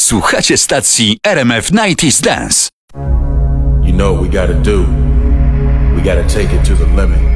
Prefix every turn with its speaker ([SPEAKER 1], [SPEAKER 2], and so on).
[SPEAKER 1] Słuchacie stacji RMF 90s Dance.
[SPEAKER 2] You know what we gotta do. We gotta take it to the limit.